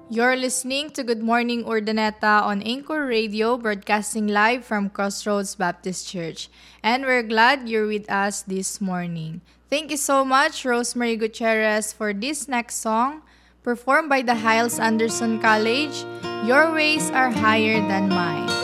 You're listening to Good Morning Urdaneta on Anchor Radio, broadcasting live from Crossroads Baptist Church. And we're glad you're with us this morning. Thank you so much, Rosemary Gutierrez, for this next song, performed by the Hiles Anderson College, Your Ways Are Higher Than Mine.